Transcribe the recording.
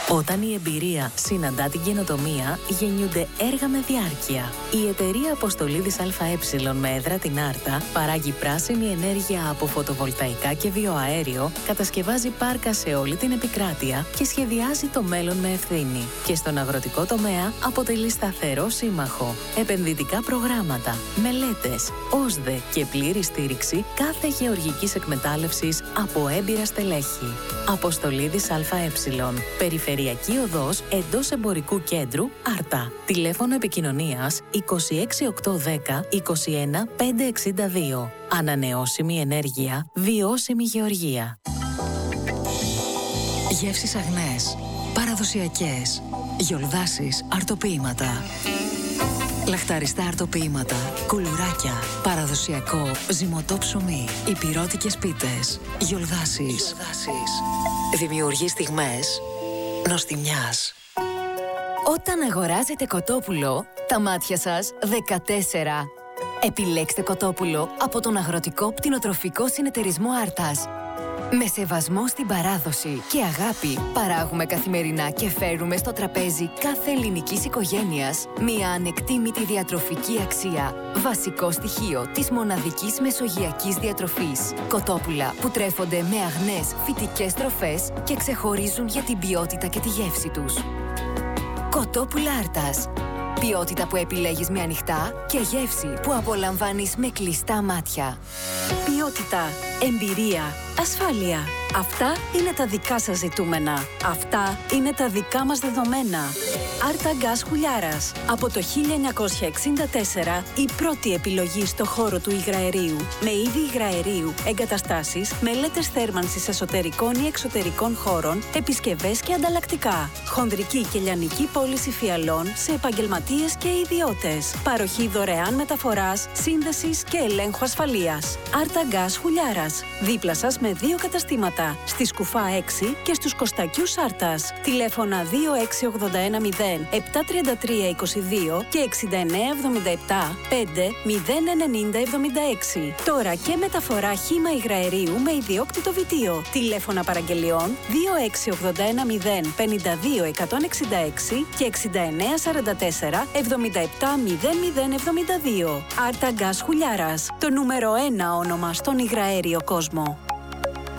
Όταν η εμπειρία συναντά την καινοτομία, γεννιούνται έργα με διάρκεια. Η εταιρεία Αποστολίδης ΑΕ με έδρα την Άρτα παράγει πράσινη ενέργεια από φωτοβολταϊκά και βιοαέριο, κατασκευάζει πάρκα σε όλη την επικράτεια και σχεδιάζει το μέλλον με ευθύνη. Και στον αγροτικό τομέα αποτελεί σταθερό σύμμαχο. Επενδυτικά προγράμματα, μελέτες, ΟΣΔΕ και πλήρη στήριξη κάθε γεωργικής εκμετάλλευσης από έμπειρα στελέχη. Αποστολίδης ΑΕ. Περιφερειακή οδός εντός εμπορικού κέντρου Άρτα. Τηλέφωνο επικοινωνίας 26810 21 562. Ανανεώσιμη ενέργεια, βιώσιμη γεωργία. Γεύσεις αγνές, παραδοσιακές, γιολδάσεις, αρτοποίηματα. Λαχταριστά αρτοποίηματα, κουλουράκια, παραδοσιακό, ζυμωτό ψωμί, υπηρώτικες πίτες, γιολδάσεις. Δημιουργεί στιγμές νοστιμιάς. Όταν αγοράζετε κοτόπουλο, τα μάτια σας 14. Επιλέξτε κοτόπουλο από τον Αγροτικό Πτηνοτροφικό Συνεταιρισμό Άρτας. Με σεβασμό στην παράδοση και αγάπη παράγουμε καθημερινά και φέρνουμε στο τραπέζι κάθε ελληνικής οικογένειας μια ανεκτήμητη διατροφική αξία. Βασικό στοιχείο της μοναδικής μεσογειακής διατροφής. Κοτόπουλα που τρέφονται με αγνές φυτικές τροφές και ξεχωρίζουν για την ποιότητα και τη γεύση τους. Κοτόπουλα Άρτας. Ποιότητα που επιλέγεις με ανοιχτά και γεύση που απολαμβάνεις με κλειστά μάτια. Ποιότητα, εμπειρία, ασφάλεια. Αυτά είναι τα δικά σας ζητούμενα. Αυτά είναι τα δικά μας δεδομένα. Άρτα Gas Χουλιάρας. Από το 1964 η πρώτη επιλογή στο χώρο του υγραερίου. Με είδη υγραερίου, εγκαταστάσεις, μελέτες θέρμανσης εσωτερικών ή εξωτερικών χώρων, επισκευές και ανταλλακτικά. Χονδρική και λιανική πώληση φιαλών σε επαγγελματίες και ιδιώτες. Παροχή δωρεάν μεταφοράς, σύνδεσης και ελέγχου ασφαλείας. Άρτα Gas Χουλιάρας. Δίπλα σας με 2 καταστήματα. Στη Σκουφά 6 και στους Κωστακιούς Άρτας. Τηλέφωνα 26810 733 22 και 6977 5 090 76. Τώρα και μεταφορά χύμα υγραερίου με ιδιόκτητο βιτίο. Τηλέφωνα παραγγελιών 26810 52 166 και 6944 77 0072. Άρτα Gas Χουλιάρας. Το νούμερο 1 όνομα στον υγραέριο κόσμο.